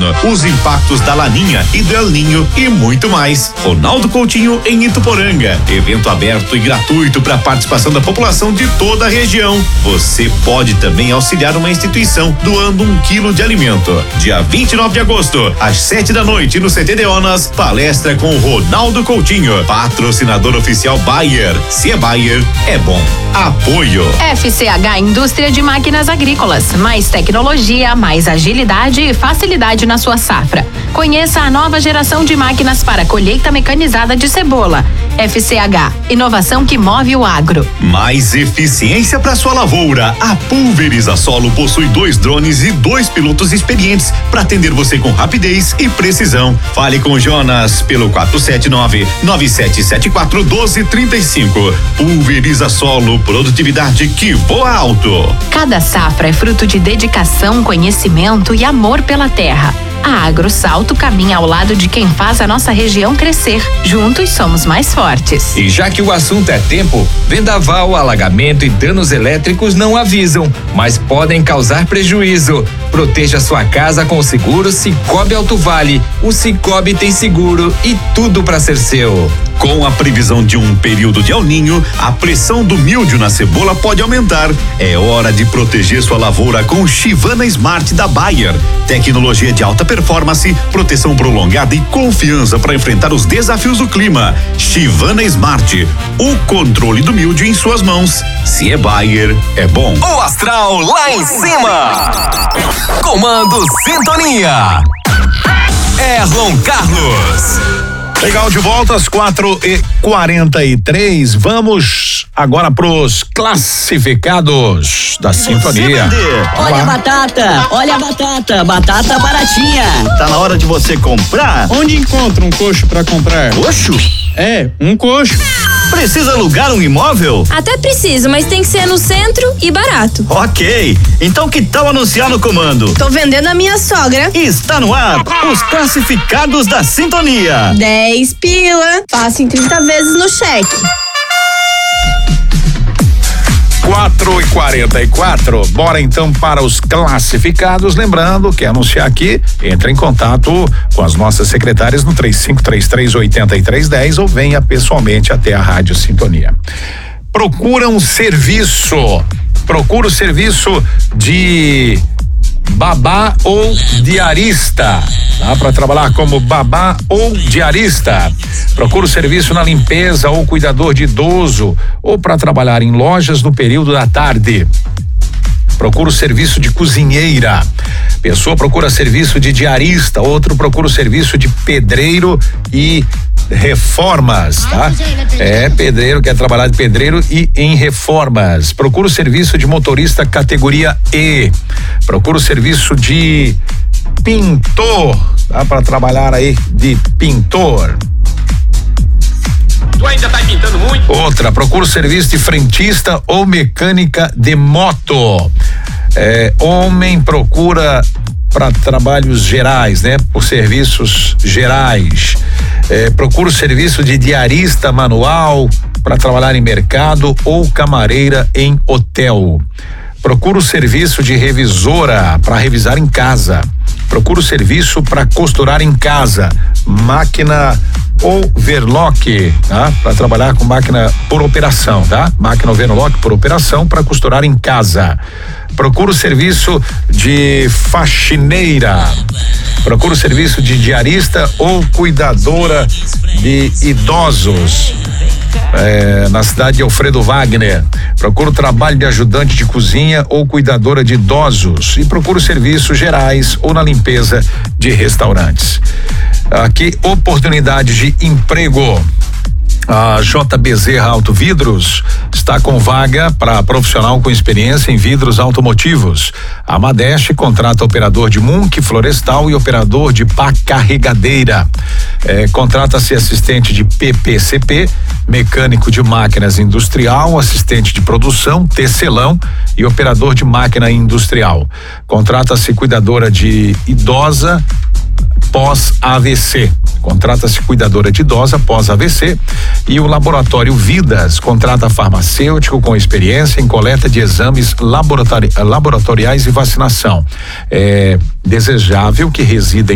ano, os impactos da Laninha e do El Ninho e muito mais. Ronaldo Coutinho em Ituporanga. Evento aberto e gratuito para participação da população de toda a região. Você pode também auxiliar uma instituição doando 1 quilo de alimento. Dia 29 de agosto, às 7 da noite, no CT Deonas, palestra com Ronaldo Coutinho, patrocinador oficial Bayer. Se é Bayer, é bom. Apoio FCH Indústria de Máquinas Agrícolas. Mais tecnologia, mais agilidade e facilidade na sua safra. Conheça a nova geração de máquinas para colheita mecanizada de cebola. FCH, inovação que move o agro. Mais eficiência para sua lavoura. A Pulveriza Solo possui 2 drones e 2 pilotos experientes para atender você com rapidez e precisão. Fale com o Jonas pelo 479-9774-1235. Pulveriza Solo, produtividade que voa alto. Cada safra é fruto de dedicação, conhecimento e amor pela terra. A AgroSalto caminha ao lado de quem faz a nossa região crescer. Juntos somos mais fortes. E já que o assunto é tempo, vendaval, alagamento e danos elétricos não avisam, mas podem causar prejuízo. Proteja sua casa com o seguro Cicobi Alto Vale. O Cicobi tem seguro e tudo para ser seu. Com a previsão de um período de El Ninho, a pressão do míldio na cebola pode aumentar. É hora de proteger sua lavoura com o Chivana Smart da Bayer. Tecnologia de alta performance, proteção prolongada e confiança para enfrentar os desafios do clima. Chivana Smart, o controle do míldio em suas mãos. Se é Bayer, é bom. O astral lá em cima. Comando Sintonia. Erlon Carlos. Legal, de volta às 4h43. Vamos agora pros classificados da Sintonia. Olha a batata, batata baratinha. Tá na hora de você comprar? Onde encontra um coxo pra comprar? Coxo? É, um coxo. Precisa alugar um imóvel? Até preciso, mas tem que ser no centro e barato. Ok, então que tal anunciar no comando? Tô vendendo a minha sogra. Está no ar, os classificados da Sintonia. 10 pila, faço em 30 vezes no cheque. 4h44, bora então para os classificados. Lembrando que anunciar aqui, entra em contato com as nossas secretárias no 3533-8310 ou venha pessoalmente até a Rádio Sintonia. Procura o serviço de babá ou diarista, tá? Para trabalhar como babá ou diarista. Procura o serviço na limpeza ou cuidador de idoso ou para trabalhar em lojas no período da tarde. Procura o serviço de cozinheira. Pessoa procura serviço de diarista, outro procura o serviço de pedreiro e reformas, tá? É, pedreiro, quer trabalhar de pedreiro e em reformas. Procura o serviço de motorista categoria E. Procura o serviço de pintor, tá? Para trabalhar aí de pintor. Tu ainda tá pintando muito? Outra, procura o serviço de frentista ou mecânica de moto. Homem procura para trabalhos gerais, né? Por serviços gerais. Procura o serviço de diarista manual para trabalhar em mercado ou camareira em hotel. Procura o serviço de revisora para revisar em casa. Procura o serviço para costurar em casa, máquina overlock, tá? Para trabalhar com máquina por operação, tá? Máquina overlock por operação para costurar em casa. Procura o serviço de faxineira. Procura o serviço de diarista ou cuidadora de idosos. Na cidade de Alfredo Wagner. Procura o trabalho de ajudante de cozinha ou cuidadora de idosos e procura os serviços gerais ou na limpeza de restaurantes. Aqui, oportunidades de emprego. A JB Bezerra Auto Vidros está com vaga para profissional com experiência em vidros automotivos. A Madeste contrata operador de Munk Florestal e operador de pá carregadeira. Contrata-se assistente de PPCP, mecânico de máquinas industrial, assistente de produção, tecelão e operador de máquina industrial. Contrata-se cuidadora de idosa pós-AVC. Contrata-se cuidadora de idosa pós-AVC e o Laboratório Vidas contrata farmacêutico com experiência em coleta de exames laboratoriais e vacinação. É desejável que resida